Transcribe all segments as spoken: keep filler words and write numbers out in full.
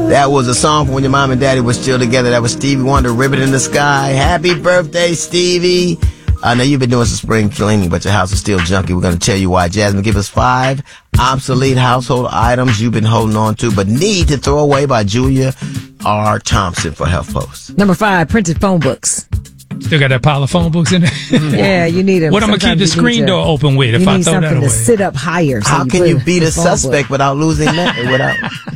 That was a song from when your mom and daddy were still together. That was Stevie Wonder, Ribbon in the Sky. Happy birthday, Stevie. I know you've been doing some spring cleaning, but your house is still junky. We're going to tell you why. Jasmine, give us five obsolete household items you've been holding on to but need to throw away by Julia R. Thompson for HuffPost. Number five, printed phone books. Still got that pile of phone books in there. Yeah, you need them. What I'm gonna keep the screen door open with if I throw that away? You need something to sit up higher. So How you can put you beat a suspect book. without losing that? Without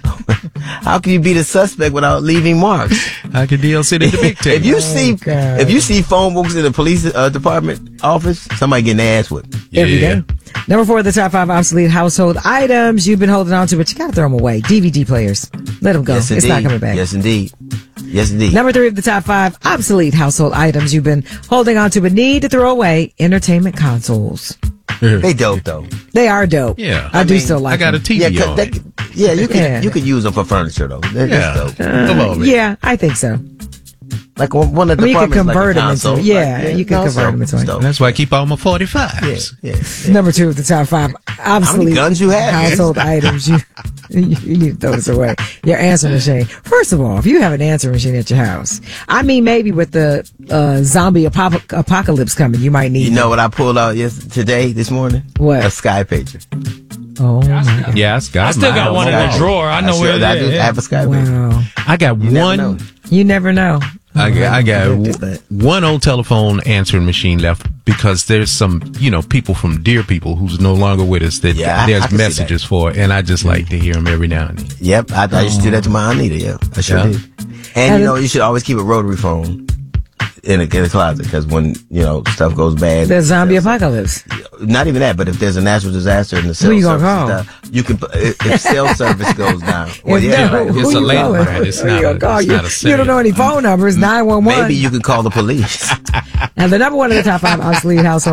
how can you beat a suspect without leaving marks? I can D L C the big tape. If you Oh, see God. if you see phone books in the police uh, department office, somebody getting their ass whipped. Every Yeah. day. Number four, the top five obsolete household items you've been holding on to, but you gotta throw them away. D V D players. Let them go. Yes, It's indeed. not coming back. Yes, indeed. Yes, indeed. Number three of the top five obsolete household items you've been holding on to, but need to throw away. Entertainment consoles. They dope though. They are dope. Yeah. I, I do mean, still like I got a them. T V Yeah, 'cause on. they, yeah, you could Yeah. you could use them for furniture though. They're Yeah. just dope. Come on, man. Yeah, I think so. Like one one of the I mean, you could departments, convert like a them into- console. yeah, Like, you could console. convert them into It's it. dope. That's why I keep all my forty-fives. Yeah, yeah. Number two of the top five obsolete guns you have? household items you, you you need to throw this away. Your answering machine. First of all, if you have an answering machine at your house, I mean, maybe with the uh, zombie apop- apocalypse coming, you might need. You know what I pulled out yes today this morning? What? A Sky Pager. Oh my God! Yeah, I got I still mine. got one in the Sky. drawer. I know I where sure, it I is. do have a Sky Pager. Wow, I got You never know. one. you never know. I got, I got Look at w- that. one old telephone answering machine left because there's some, you know, people from Dear People who's no longer with us that Yeah, I- I there's can see messages for, and I just like to hear them every now and then. Yep, I, I used to do that to my Anita. Yeah, I sure Yeah. did. And you know, you should always keep a rotary phone in a, in a closet because when you know stuff goes bad, The zombie there's- apocalypse. Not even that, but if there's a natural disaster in the cell Who you gonna service, call? stuff, you can. If, if cell service goes down, well, If yeah, no, right. who It's a you landline. calling? It's Who not you a- gonna call? it's You, not a you don't know any cellular. phone numbers. nine one one. Maybe you can call the police. And the number one of the top five obsolete household